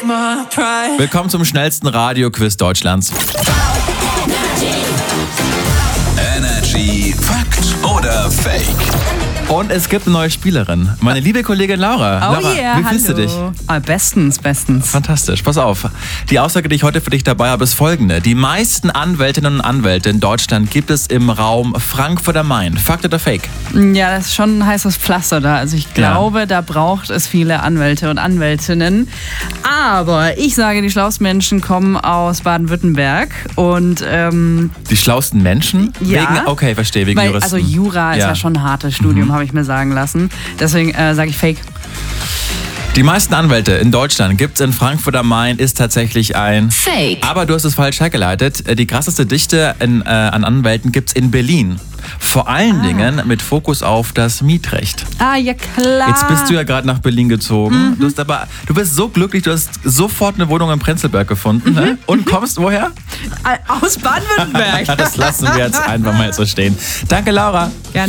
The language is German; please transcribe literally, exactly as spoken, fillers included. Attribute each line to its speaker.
Speaker 1: Willkommen zum schnellsten Radio-Quiz Deutschlands.
Speaker 2: Energy Fakt oder Fake?
Speaker 1: Und es gibt eine neue Spielerin. Meine liebe Kollegin Laura.
Speaker 3: Oh
Speaker 1: Laura,
Speaker 3: yeah,
Speaker 1: wie fühlst
Speaker 3: hallo.
Speaker 1: du dich?
Speaker 3: Ah, bestens, bestens.
Speaker 1: Fantastisch. Pass auf. Die Aussage, die ich heute für dich dabei habe, ist folgende. Die meisten Anwältinnen und Anwälte in Deutschland gibt es im Raum Frankfurt am Main. Fakt oder Fake?
Speaker 3: Ja, das ist schon ein heißes Pflaster da. Also ich glaube,
Speaker 1: Ja.
Speaker 3: da braucht es viele Anwälte und Anwältinnen. Aber ich sage, die schlauesten Menschen kommen aus Baden-Württemberg. Und ähm,
Speaker 1: Die schlauesten Menschen?
Speaker 3: Ja.
Speaker 1: Wegen, okay, verstehe, wegen
Speaker 3: weil,
Speaker 1: Juristen.
Speaker 3: also Jura ist
Speaker 1: Ja.
Speaker 3: ja schon ein hartes Studium, habe ich mir sagen lassen. Deswegen äh, sage ich Fake.
Speaker 1: Die meisten Anwälte in Deutschland gibt es in Frankfurt am Main, ist tatsächlich ein
Speaker 4: Fake.
Speaker 1: Aber du hast es falsch hergeleitet. Die krasseste Dichte in, äh, an Anwälten gibt es in Berlin. Vor allen Dingen mit Fokus auf das Mietrecht.
Speaker 3: Ah, ja klar.
Speaker 1: Jetzt bist du ja gerade nach Berlin gezogen. Du, hast aber, du bist so glücklich, du hast sofort eine Wohnung in Prenzlberg gefunden. Ne? Und kommst woher?
Speaker 3: Aus Baden-Württemberg.
Speaker 1: Das lassen wir jetzt einfach mal so stehen. Danke, Laura.
Speaker 3: Gerne.